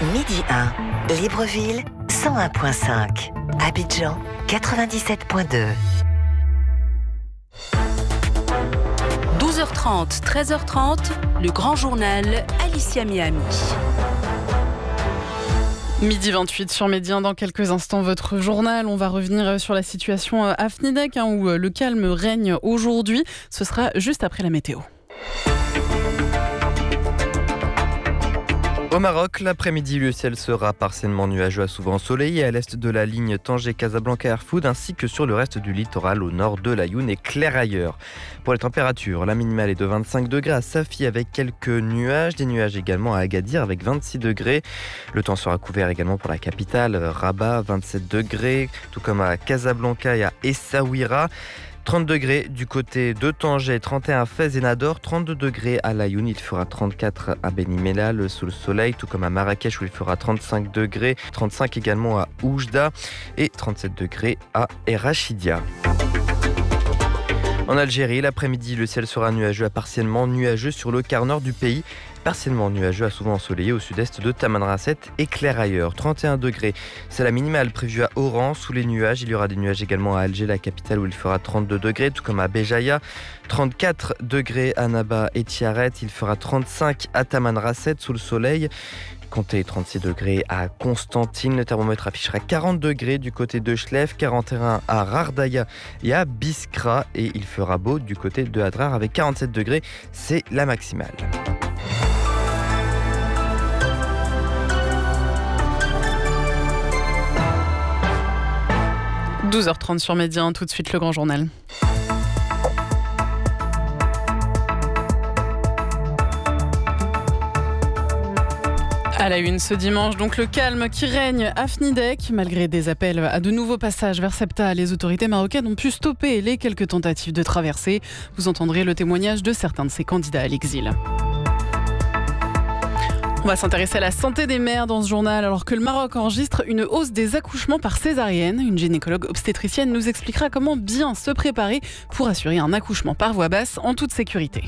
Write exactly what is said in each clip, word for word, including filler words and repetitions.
midi un, Libreville, cent un virgule cinq. Abidjan, quatre-vingt-dix-sept virgule deux. douze heures trente, treize heures trente, le grand journal Alicia Miami. Midi vingt-huit sur Média, dans quelques instants votre journal. On va revenir sur la situation à Afnidek hein, où le calme règne aujourd'hui. Ce sera juste après la météo. Au Maroc, l'après-midi, le ciel sera partiellement nuageux à souvent ensoleillé à l'est de la ligne Tanger-Casablanca-Erfoud ainsi que sur le reste du littoral au nord de l'Aïoun et clair ailleurs. Pour les températures, la minimale est de vingt-cinq degrés à Safi avec quelques nuages, des nuages également à Agadir avec vingt-six degrés. Le temps sera couvert également pour la capitale, Rabat, vingt-sept degrés, tout comme à Casablanca et à Essaouira. trente degrés du côté de Tanger, trente et un à Fès et Nador, trente-deux degrés à l'Aïoun, il fera trente-quatre à Beni Mellal sous le soleil, tout comme à Marrakech où il fera trente-cinq degrés, trente-cinq également à Oujda et trente-sept degrés à Erachidia. En Algérie, l'après-midi, le ciel sera nuageux à partiellement nuageux sur le quart nord du pays. Partiellement nuageux à souvent ensoleillé au sud-est de Tamanrasset et clair ailleurs. trente et un degrés, c'est la minimale prévue à Oran. Sous les nuages, il y aura des nuages également à Alger, la capitale, où il fera trente-deux degrés, tout comme à Béjaïa. trente-quatre degrés à Naba et Tiaret. Il fera trente-cinq à Tamanrasset sous le soleil. Comptez trente-six degrés à Constantine. Le thermomètre affichera quarante degrés du côté de Chlef, quarante et un à Rardaya et à Biskra. Et il fera beau du côté de Hadrar avec quarante-sept degrés. C'est la maximale. douze heures trente sur Média, tout de suite le grand journal. À la une ce dimanche, donc le calme qui règne à Afnidek. Malgré des appels à de nouveaux passages vers Ceuta, les autorités marocaines ont pu stopper les quelques tentatives de traversée. Vous entendrez le témoignage de certains de ces candidats à l'exil. On va s'intéresser à la santé des mères dans ce journal, alors que le Maroc enregistre une hausse des accouchements par césarienne. Une gynécologue obstétricienne nous expliquera comment bien se préparer pour assurer un accouchement par voie basse en toute sécurité.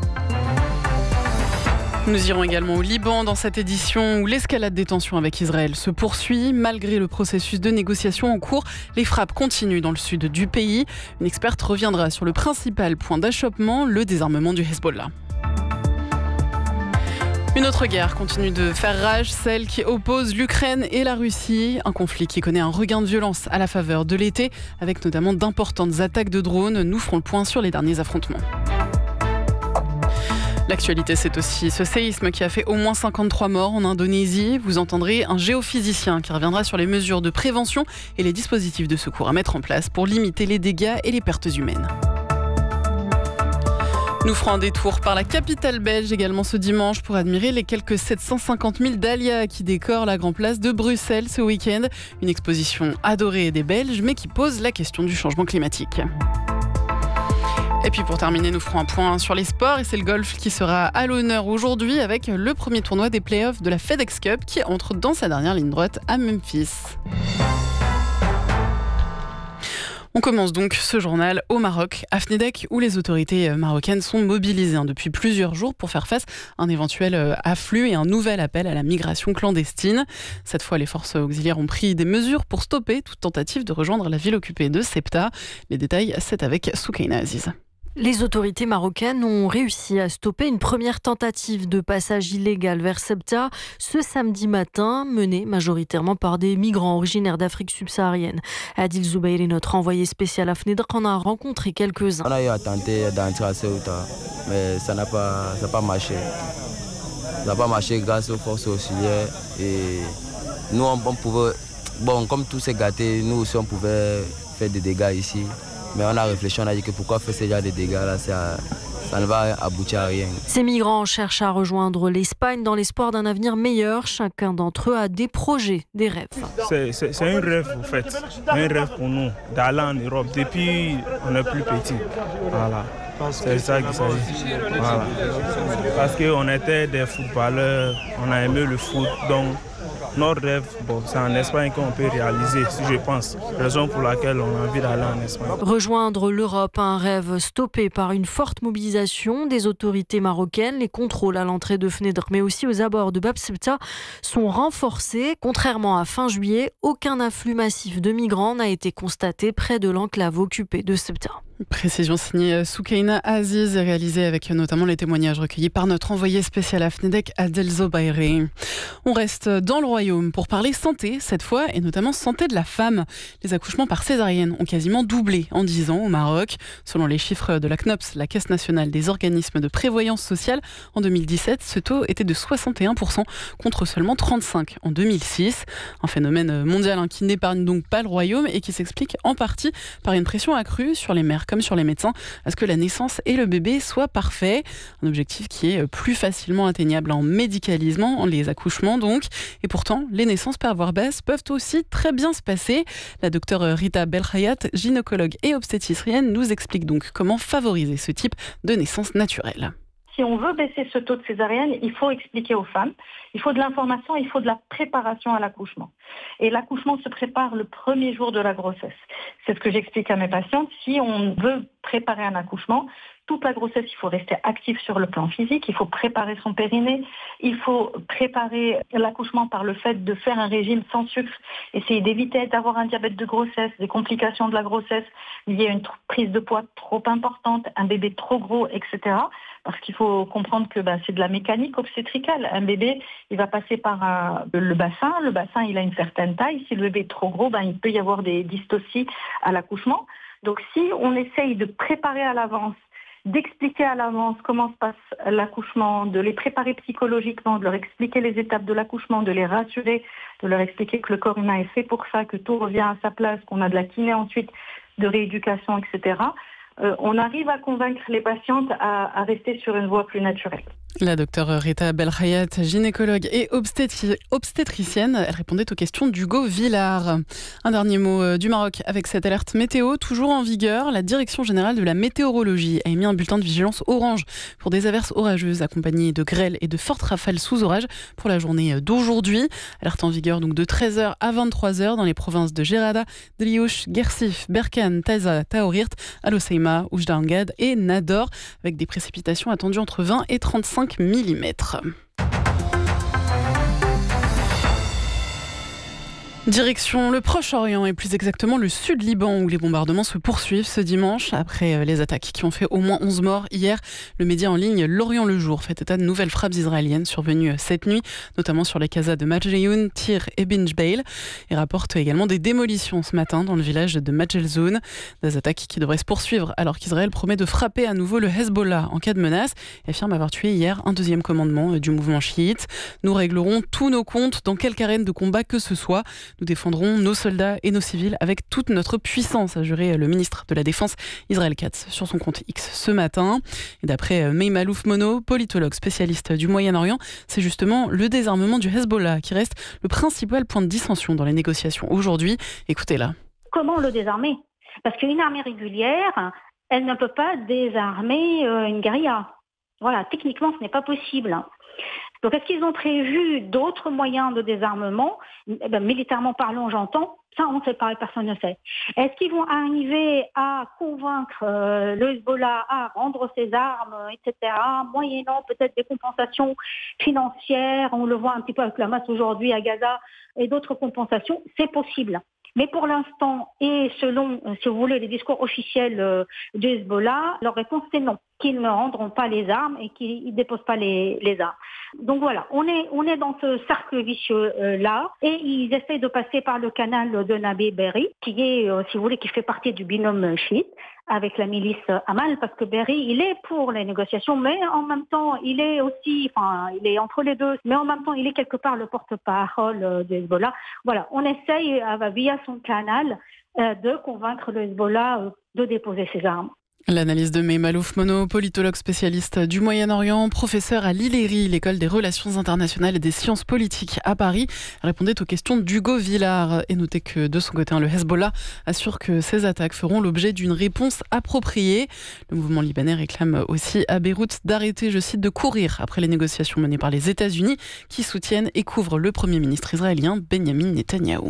Nous irons également au Liban dans cette édition où l'escalade des tensions avec Israël se poursuit. Malgré le processus de négociation en cours, les frappes continuent dans le sud du pays. Une experte reviendra sur le principal point d'achoppement, le désarmement du Hezbollah. Une autre guerre continue de faire rage, celle qui oppose l'Ukraine et la Russie. Un conflit qui connaît un regain de violence à la faveur de l'été, avec notamment d'importantes attaques de drones. Nous ferons le point sur les derniers affrontements. L'actualité, c'est aussi ce séisme qui a fait au moins cinquante-trois morts en Indonésie. Vous entendrez un géophysicien qui reviendra sur les mesures de prévention et les dispositifs de secours à mettre en place pour limiter les dégâts et les pertes humaines. Nous ferons un détour par la capitale belge également ce dimanche pour admirer les quelques sept cent cinquante mille dahlias qui décorent la Grande Place de Bruxelles ce week-end. Une exposition adorée des Belges mais qui pose la question du changement climatique. Et puis pour terminer, nous ferons un point sur les sports et c'est le golf qui sera à l'honneur aujourd'hui avec le premier tournoi des playoffs de la FedEx Cup qui entre dans sa dernière ligne droite à Memphis. On commence donc ce journal au Maroc, à Afnidek, où les autorités marocaines sont mobilisées depuis plusieurs jours pour faire face à un éventuel afflux et un nouvel appel à la migration clandestine. Cette fois, les forces auxiliaires ont pris des mesures pour stopper toute tentative de rejoindre la ville occupée de Ceuta. Les détails, c'est avec Soukaina Aziz. Les autorités marocaines ont réussi à stopper une première tentative de passage illégal vers Ceuta ce samedi matin, menée majoritairement par des migrants originaires d'Afrique subsaharienne. Adil Zoubairi, notre envoyé spécial à Afnidek, en a rencontré quelques-uns. On a eu à tenter d'entrer à Ceuta, mais ça n'a pas, ça n'a pas marché. Ça n'a pas marché grâce aux forces auxiliaires. Et nous, on, on pouvait, bon, comme tout s'est gâté, nous aussi, on pouvait faire des dégâts ici. Mais on a réfléchi, on a dit que pourquoi faire ce genre de dégâts-là, ça, ça ne va aboutir à rien. Ces migrants cherchent à rejoindre l'Espagne dans l'espoir d'un avenir meilleur. Chacun d'entre eux a des projets, des rêves. C'est, c'est, c'est un rêve, en fait. Un rêve pour nous, d'aller en Europe depuis on est plus petit. Voilà. C'est ça qu'il s'agit. Voilà. Parce qu'on était des footballeurs, on a aimé le foot, donc notre rêve, bon, c'est en Espagne qu'on peut réaliser, si je pense. Raison pour laquelle on a envie d'aller en Espagne. Rejoindre l'Europe, un rêve stoppé par une forte mobilisation des autorités marocaines. Les contrôles à l'entrée de Fnedr, mais aussi aux abords de Bab Sebta, sont renforcés. Contrairement à fin juillet, aucun afflux massif de migrants n'a été constaté près de l'enclave occupée de Sebta. Précision signée Soukaina Aziz, réalisée avec notamment les témoignages recueillis par notre envoyé spécial à Fnedek, Adel Zobairi. On reste dans le royaume pour parler santé cette fois, et notamment santé de la femme. Les accouchements par césarienne ont quasiment doublé en dix ans au Maroc. Selon les chiffres de la C N O P S, la Caisse nationale des organismes de prévoyance sociale, en deux mille dix-sept, ce taux était de soixante et un pour cent contre seulement trente-cinq pour cent en deux mille six. Un phénomène mondial hein, qui n'épargne donc pas le royaume et qui s'explique en partie par une pression accrue sur les mères comme sur les médecins, à ce que la naissance et le bébé soient parfaits. Un objectif qui est plus facilement atteignable en médicalisant les accouchements donc. Et pourtant, les naissances par voie basse peuvent aussi très bien se passer. La docteure Rita Belkhayat, gynécologue et obstétricienne, nous explique donc comment favoriser ce type de naissance naturelle. Si on veut baisser ce taux de césarienne, il faut expliquer aux femmes, il faut de l'information, il faut de la préparation à l'accouchement. Et l'accouchement se prépare le premier jour de la grossesse. C'est ce que j'explique à mes patientes. Si on veut préparer un accouchement, toute la grossesse, il faut rester actif sur le plan physique, il faut préparer son périnée, il faut préparer l'accouchement par le fait de faire un régime sans sucre, essayer d'éviter d'avoir un diabète de grossesse, des complications de la grossesse liées à une prise de poids trop importante, un bébé trop gros, et cetera. Parce qu'il faut comprendre que bah, c'est de la mécanique obstétricale. Un bébé, il va passer par un, le bassin, le bassin il a une certaine taille, si le bébé est trop gros, bah, il peut y avoir des dystocies à l'accouchement. Donc si on essaye de préparer à l'avance, d'expliquer à l'avance comment se passe l'accouchement, de les préparer psychologiquement, de leur expliquer les étapes de l'accouchement, de les rassurer, de leur expliquer que le corps humain est fait pour ça, que tout revient à sa place, qu'on a de la kiné ensuite, de rééducation, et cetera. Euh, on arrive à convaincre les patientes à, à rester sur une voie plus naturelle. La docteure Rita Belkhayat, gynécologue et obstétri- obstétricienne, elle répondait aux questions d'Hugo Villard. Un dernier mot du Maroc avec cette alerte météo toujours en vigueur. La Direction générale de la météorologie a émis un bulletin de vigilance orange pour des averses orageuses accompagnées de grêles et de fortes rafales sous orage pour la journée d'aujourd'hui. Alerte en vigueur donc de treize heures à vingt-trois heures dans les provinces de Gerada, Driouch, Gersif, Berkane, Taza, Taorirt, Al Hoceima, Oujda Angad et Nador, avec des précipitations attendues entre vingt et trente-cinq millimètres. Direction le Proche-Orient et plus exactement le Sud-Liban où les bombardements se poursuivent ce dimanche après les attaques qui ont fait au moins onze morts hier. Le média en ligne L'Orient le Jour fait état de nouvelles frappes israéliennes survenues cette nuit, notamment sur les casas de Majlioun, Tyr et Binjbeil, et rapporte également des démolitions ce matin dans le village de Majelzoun. Des attaques qui devraient se poursuivre alors qu'Israël promet de frapper à nouveau le Hezbollah en cas de menace et affirme avoir tué hier un deuxième commandement du mouvement chiite. Nous réglerons tous nos comptes dans quelque arène de combat que ce soit. Nous défendrons nos soldats et nos civils avec toute notre puissance, a juré le ministre de la Défense Israël Katz sur son compte X ce matin. Et d'après Mei Malouf Mono, politologue spécialiste du Moyen-Orient, c'est justement le désarmement du Hezbollah qui reste le principal point de dissension dans les négociations aujourd'hui. Écoutez-la. Comment le désarmer ? Parce qu'une armée régulière, elle ne peut pas désarmer une guérilla. Voilà, techniquement, ce n'est pas possible. Donc, est-ce qu'ils ont prévu d'autres moyens de désarmement ? Eh bien, militairement parlant, j'entends. Ça, on ne sait pas et personne ne sait. Est-ce qu'ils vont arriver à convaincre euh, le Hezbollah à rendre ses armes, et cetera, moyennant peut-être des compensations financières ? On le voit un petit peu avec la masse aujourd'hui à Gaza et d'autres compensations. C'est possible. Mais pour l'instant, et selon, si vous voulez, les discours officiels euh, du Hezbollah, leur réponse c'est non, qu'ils ne rendront pas les armes et qu'ils ne déposent pas les, les armes. Donc voilà, on est, on est dans ce cercle vicieux-là, euh, et ils essaient de passer par le canal de Nabi Berri, qui est, euh, si vous voulez, qui fait partie du binôme chiite, avec la milice Amal, parce que Berri, il est pour les négociations, mais en même temps, il est aussi, enfin, il est entre les deux, mais en même temps, il est quelque part le porte-parole du Hezbollah. Voilà, on essaye, via son canal, de convaincre le Hezbollah de déposer ses armes. L'analyse de May Malouf-Mono, politologue spécialiste du Moyen-Orient, professeur à l'I L E R I, l'école des relations internationales et des sciences politiques à Paris, répondait aux questions d'Hugo Villard. Et notez que de son côté, le Hezbollah assure que ces attaques feront l'objet d'une réponse appropriée. Le mouvement libanais réclame aussi à Beyrouth d'arrêter, je cite, de courir après les négociations menées par les États-Unis qui soutiennent et couvrent le Premier ministre israélien Benjamin Netanyahou.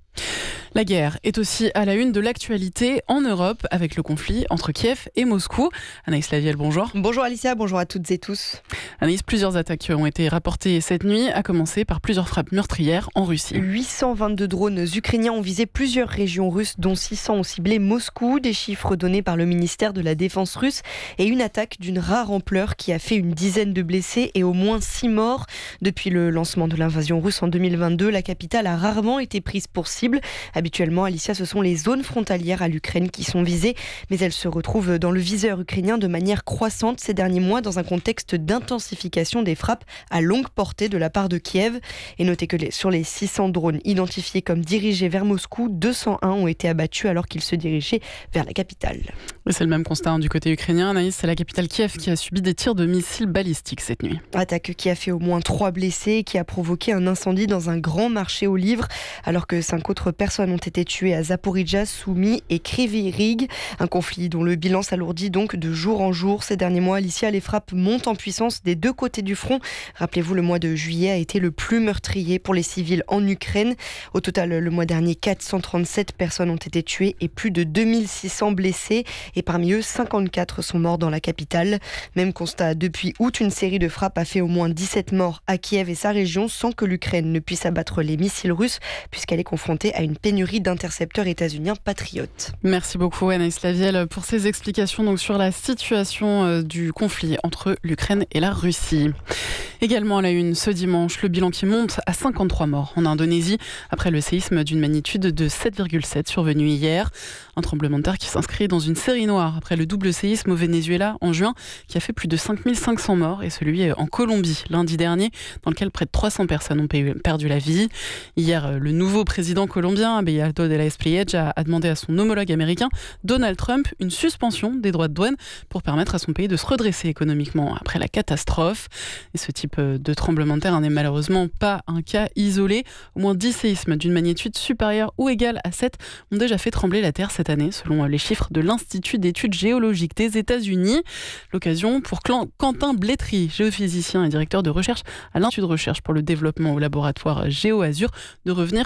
La guerre est aussi à la une de l'actualité en Europe avec le conflit entre Kiev et Moscou. Anaïs Lavielle, bonjour. Bonjour Alicia, bonjour à toutes et tous. Anaïs, plusieurs attaques ont été rapportées cette nuit, à commencer par plusieurs frappes meurtrières en Russie. huit cent vingt-deux drones ukrainiens ont visé plusieurs régions russes, dont six cents ont ciblé Moscou, des chiffres donnés par le ministère de la Défense russe, et une attaque d'une rare ampleur qui a fait une dizaine de blessés et au moins six morts. Depuis le lancement de l'invasion russe en deux mille vingt-deux, la capitale a rarement été prise pour cible. Habituellement, Alicia, ce sont les zones frontalières à l'Ukraine qui sont visées, mais elles se retrouvent dans le viseur ukrainien de manière croissante ces derniers mois dans un contexte d'intensification des frappes à longue portée de la part de Kiev. Et notez que les, sur les six cents drones identifiés comme dirigés vers Moscou, deux cent un ont été abattus alors qu'ils se dirigeaient vers la capitale. Et c'est le même constat hein, du côté ukrainien. Anaïs, c'est la capitale Kiev qui a subi des tirs de missiles balistiques cette nuit. Attaque qui a fait au moins trois blessés et qui a provoqué un incendie dans un grand marché aux livres, alors que cinq autres personnes ont été tués à Zaporijjia, Soumy et Kryvyi Rih. Un conflit dont le bilan s'alourdit donc de jour en jour. Ces derniers mois, Alicia, les frappes montent en puissance des deux côtés du front. Rappelez-vous, le mois de juillet a été le plus meurtrier pour les civils en Ukraine. Au total, le mois dernier, quatre cent trente-sept personnes ont été tuées et plus de deux mille six cents blessés. Et parmi eux, cinquante-quatre sont morts dans la capitale. Même constat depuis août, une série de frappes a fait au moins dix-sept morts à Kiev et sa région sans que l'Ukraine ne puisse abattre les missiles russes puisqu'elle est confrontée à une pénurie d'intercepteurs états-uniens patriotes. Merci beaucoup Anaïs Lavielle pour ces explications donc, sur la situation du conflit entre l'Ukraine et la Russie. Également à la une ce dimanche, le bilan qui monte à cinquante-trois morts en Indonésie après le séisme d'une magnitude de sept virgule sept survenu hier. Un tremblement de terre qui s'inscrit dans une série noire après le double séisme au Venezuela en juin qui a fait plus de cinq mille cinq cents morts et celui en Colombie lundi dernier dans lequel près de trois cents personnes ont perdu la vie. Hier, le nouveau président colombien, Abelardo de la Espriella, a demandé à son homologue américain, Donald Trump, une suspension des droits de douane pour permettre à son pays de se redresser économiquement après la catastrophe. Et ce type de tremblement de terre n'est malheureusement pas un cas isolé. Au moins dix séismes d'une magnitude supérieure ou égale à sept ont déjà fait trembler la Terre cette année, selon les chiffres de l'Institut d'études géologiques des États-Unis. L'occasion pour Quentin Blétry, géophysicien et directeur de recherche à l'Institut de recherche pour le développement au laboratoire GéoAzur, de revenir